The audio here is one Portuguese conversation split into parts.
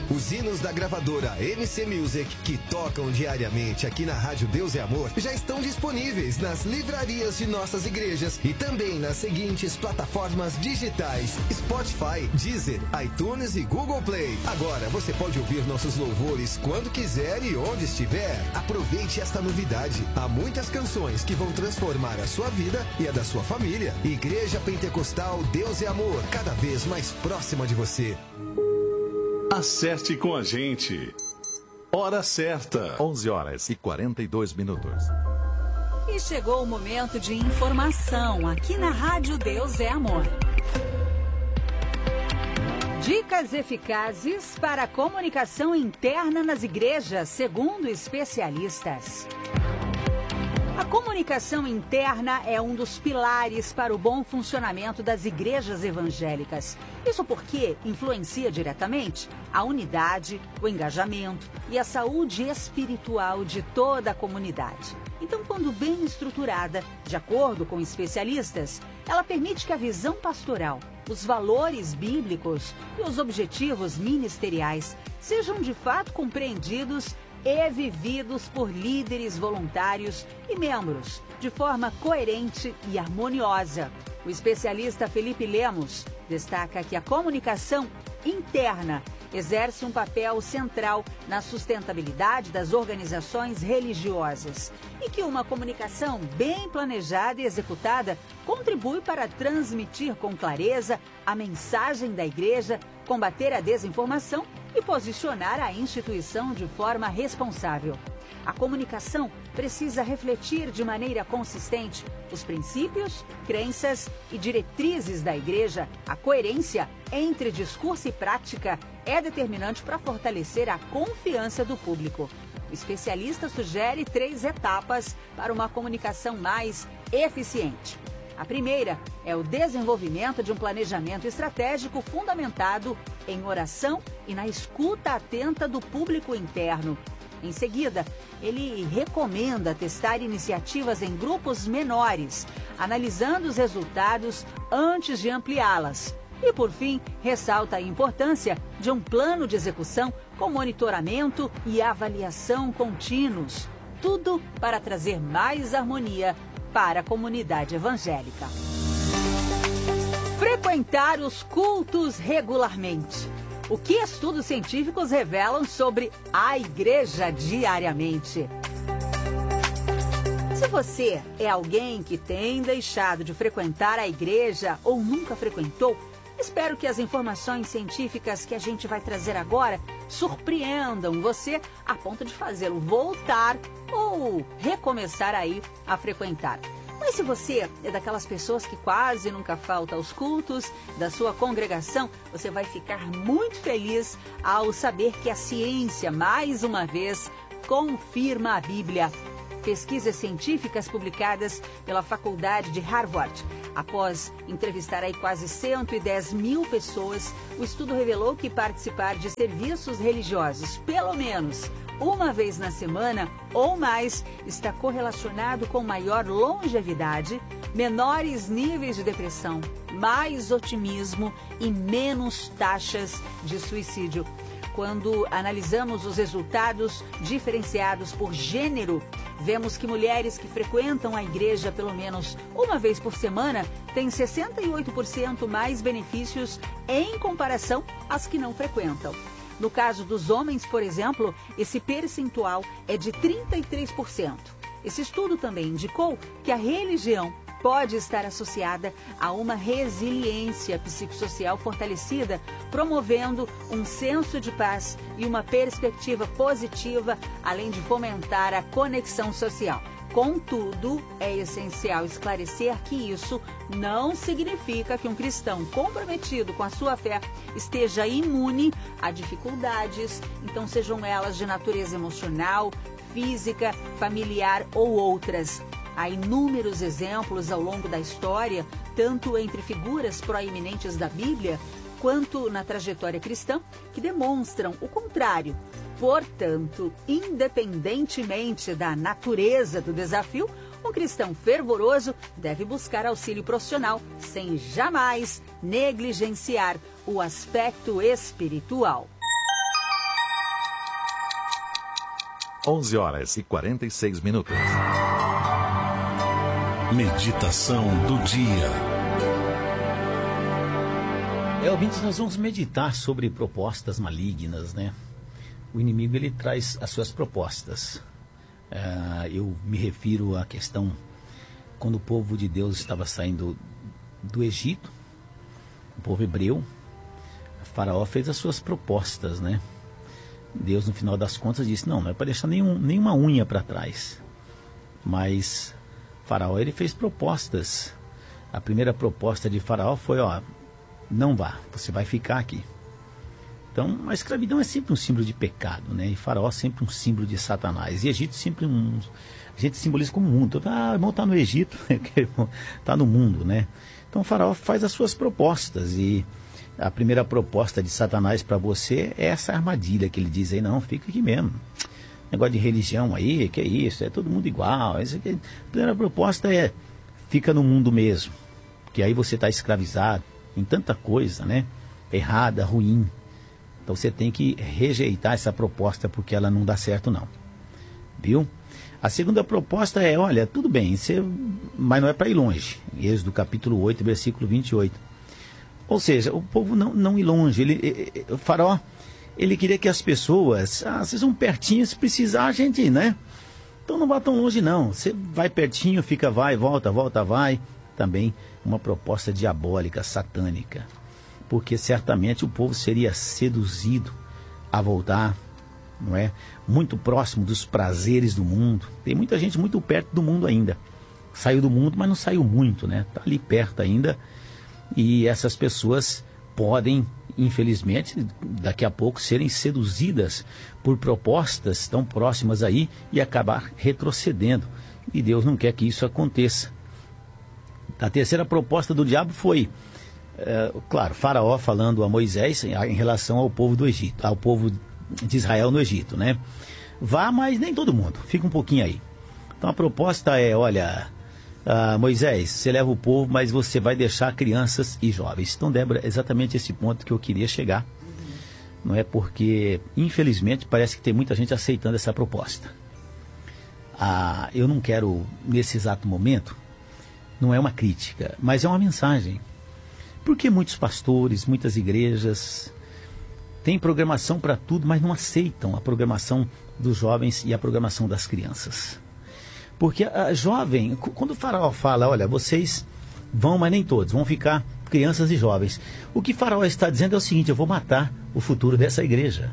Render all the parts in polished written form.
Os hinos da gravadora MC Music, que tocam diariamente aqui na Rádio Deus é Amor, já estão disponíveis nas livrarias de nossas igrejas e também nas seguintes plataformas digitais: Spotify, Deezer, iTunes e Google Play. Agora você pode ouvir nossos louvores quando quiser e onde estiver. Aproveite esta novidade. Há muitas canções que vão transformar a sua vida e a da sua família. Igreja Pentecostal Deus é Amor, cada vez mais próxima de você. Acerte com a gente. Hora certa. 11h42. E chegou o momento de informação aqui na Rádio Deus é Amor. Dicas eficazes para a comunicação interna nas igrejas, segundo especialistas. A comunicação interna é um dos pilares para o bom funcionamento das igrejas evangélicas. Isso porque influencia diretamente a unidade, o engajamento e a saúde espiritual de toda a comunidade. Então, quando bem estruturada, de acordo com especialistas, ela permite que a visão pastoral, os valores bíblicos e os objetivos ministeriais sejam de fato compreendidos e vividos por líderes voluntários e membros de forma coerente e harmoniosa. O especialista Felipe Lemos destaca que a comunicação interna exerce um papel central na sustentabilidade das organizações religiosas e que uma comunicação bem planejada e executada contribui para transmitir com clareza a mensagem da igreja, combater a desinformação e posicionar a instituição de forma responsável. A comunicação precisa refletir de maneira consistente os princípios, crenças e diretrizes da igreja. A coerência entre discurso e prática é determinante para fortalecer a confiança do público. O especialista sugere 3 etapas para uma comunicação mais eficiente. A primeira é o desenvolvimento de um planejamento estratégico fundamentado em oração e na escuta atenta do público interno. Em seguida, ele recomenda testar iniciativas em grupos menores, analisando os resultados antes de ampliá-las. E, por fim, ressalta a importância de um plano de execução com monitoramento e avaliação contínuos. Tudo para trazer mais harmonia para a comunidade evangélica. Frequentar os cultos regularmente. O que estudos científicos revelam sobre a igreja diariamente? Se você é alguém que tem deixado de frequentar a igreja ou nunca frequentou, espero que as informações científicas que a gente vai trazer agora surpreendam você a ponto de fazê-lo voltar ou recomeçar aí a frequentar. Mas se você é daquelas pessoas que quase nunca falta aos cultos da sua congregação, você vai ficar muito feliz ao saber que a ciência, mais uma vez, confirma a Bíblia. Pesquisas científicas publicadas pela Faculdade de Harvard. Após entrevistar aí quase 110 mil pessoas, o estudo revelou que participar de serviços religiosos, pelo menos uma vez na semana ou mais, está correlacionado com maior longevidade, menores níveis de depressão, mais otimismo e menos taxas de suicídio. Quando analisamos os resultados diferenciados por gênero, vemos que mulheres que frequentam a igreja pelo menos uma vez por semana têm 68% mais benefícios em comparação às que não frequentam. No caso dos homens, por exemplo, esse percentual é de 33%. Esse estudo também indicou que a religião pode estar associada a uma resiliência psicossocial fortalecida, promovendo um senso de paz e uma perspectiva positiva, além de fomentar a conexão social. Contudo, é essencial esclarecer que isso não significa que um cristão comprometido com a sua fé esteja imune a dificuldades, então sejam elas de natureza emocional, física, familiar ou outras. Há inúmeros exemplos ao longo da história, tanto entre figuras proeminentes da Bíblia, quanto na trajetória cristã, que demonstram o contrário. Portanto, independentemente da natureza do desafio, um cristão fervoroso deve buscar auxílio profissional, sem jamais negligenciar o aspecto espiritual. 11h46. Meditação do dia. Ouvintes, nós vamos meditar sobre propostas malignas, né? O inimigo, ele traz as suas propostas. Eu me refiro à questão quando o povo de Deus estava saindo do Egito, o povo hebreu, Faraó fez as suas propostas, né? Deus, no final das contas, disse, não é para deixar nenhuma unha para trás. Mas Faraó, ele fez propostas. A primeira proposta de Faraó foi, não vá, você vai ficar aqui. Então, a escravidão é sempre um símbolo de pecado, né? E Faraó sempre um símbolo de Satanás. E Egito sempre a gente simboliza como mundo. Irmão, está no Egito, está no mundo, né? Então, Faraó faz as suas propostas e a primeira proposta de Satanás para você é essa armadilha que ele diz aí, não, fica aqui mesmo. Negócio de religião aí, que é isso, é todo mundo igual. A primeira proposta é, fica no mundo mesmo, porque aí você está escravizado em tanta coisa, né? Errada, ruim. Então você tem que rejeitar essa proposta, porque ela não dá certo não. Viu? A segunda proposta é, olha, tudo bem, mas não é para ir longe. Êxodo capítulo 8, versículo 28. Ou seja, o povo não ir longe. O Faraó, ele queria que as pessoas, vocês vão pertinho, se precisar a gente ir, né? Então não vá tão longe não. Você vai pertinho, fica, vai, volta, vai. Também uma proposta diabólica, satânica. Porque certamente o povo seria seduzido a voltar, não é? Muito próximo dos prazeres do mundo. Tem muita gente muito perto do mundo ainda. Saiu do mundo, mas não saiu muito, né? Está ali perto ainda. E essas pessoas podem, infelizmente, daqui a pouco serem seduzidas por propostas tão próximas aí e acabar retrocedendo. E Deus não quer que isso aconteça. A terceira proposta do diabo foi, claro, Faraó falando a Moisés em relação ao povo do Egito, ao povo de Israel no Egito, né? Vá, mas nem todo mundo, fica um pouquinho aí. Então a proposta é, olha, Moisés, você leva o povo, mas você vai deixar crianças e jovens. Então, Débora, é exatamente esse ponto que eu queria chegar. Não é porque, infelizmente, parece que tem muita gente aceitando essa proposta. Eu não quero, nesse exato momento, não é uma crítica, mas é uma mensagem. Porque muitos pastores, muitas igrejas têm programação para tudo, mas não aceitam a programação dos jovens e a programação das crianças. Porque a jovem, quando o Faraó fala, olha, vocês vão, mas nem todos, vão ficar crianças e jovens. O que Faraó está dizendo é o seguinte, eu vou matar o futuro dessa igreja.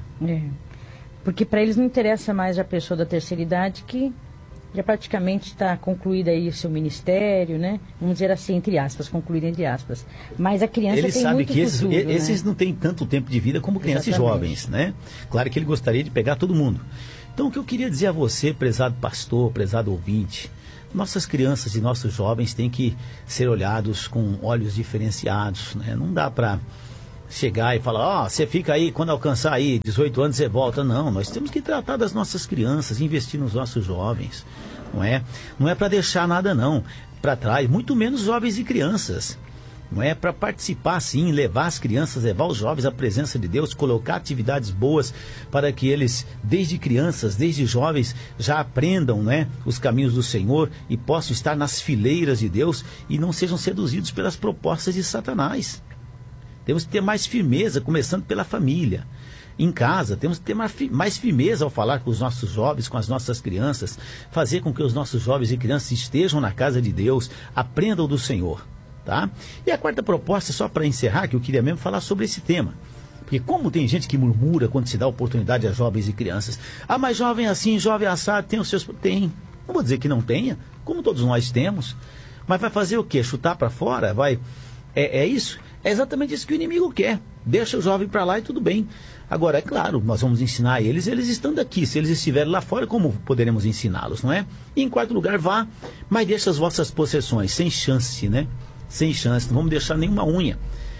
Porque para eles não interessa mais a pessoa da terceira idade que já praticamente está concluída aí o seu ministério, né? Vamos dizer assim, entre aspas, concluída entre aspas. Mas a criança ele tem sabe muito que futuro, esses né? não têm tanto tempo de vida como crianças Exatamente. e jovens, né? Claro que ele gostaria de pegar todo mundo. Então, o que eu queria dizer a você, prezado pastor, prezado ouvinte, nossas crianças e nossos jovens têm que ser olhados com olhos diferenciados, né? Não dá para chegar e falar, você fica aí, quando alcançar aí 18 anos você volta. Não, nós temos que tratar das nossas crianças, investir nos nossos jovens, não é? Não é para deixar nada não para trás, muito menos jovens e crianças. Não é para participar sim, levar as crianças, levar os jovens à presença de Deus, colocar atividades boas para que eles, desde crianças, desde jovens, já aprendam, né, os caminhos do Senhor e possam estar nas fileiras de Deus e não sejam seduzidos pelas propostas de Satanás. Temos que ter mais firmeza, começando pela família. Em casa, temos que ter mais firmeza ao falar com os nossos jovens, com as nossas crianças, fazer com que os nossos jovens e crianças estejam na casa de Deus, aprendam do Senhor. Tá? E a quarta proposta, só para encerrar, que eu queria mesmo falar sobre esse tema. Porque como tem gente que murmura quando se dá oportunidade a jovens e crianças. Mas jovem assim, jovem assado, tem os seus... Tem. Não vou dizer que não tenha, como todos nós temos. Mas vai fazer o quê? Chutar para fora? Vai... É isso? É exatamente isso que o inimigo quer. Deixa o jovem para lá e tudo bem. Agora, é claro, nós vamos ensinar eles estando aqui. Se eles estiverem lá fora, como poderemos ensiná-los, não é? E em quarto lugar, vá, mas deixa as vossas possessões, sem chance, né? Sem chance, não vamos deixar nenhuma unha.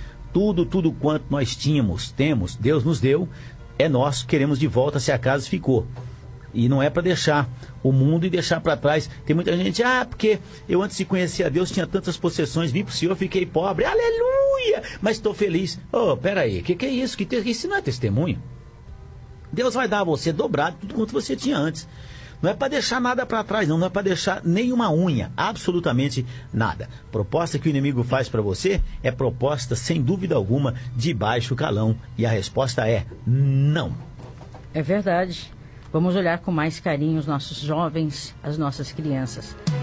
Tudo quanto nós temos, Deus nos deu, é nosso, queremos de volta se acaso ficou. E não é para deixar o mundo e deixar para trás. Tem muita gente, porque eu antes de conhecer a Deus tinha tantas possessões, vim para o Senhor, fiquei pobre, aleluia, mas estou feliz. Peraí, que é isso? Isso não é testemunho? Deus vai dar a você dobrado tudo quanto você tinha antes. Não é para deixar nada para trás, não é para deixar nenhuma unha, absolutamente nada. Proposta que o inimigo faz para você é proposta, sem dúvida alguma, de baixo calão. E a resposta é não. É verdade. Vamos olhar com mais carinho os nossos jovens, as nossas crianças.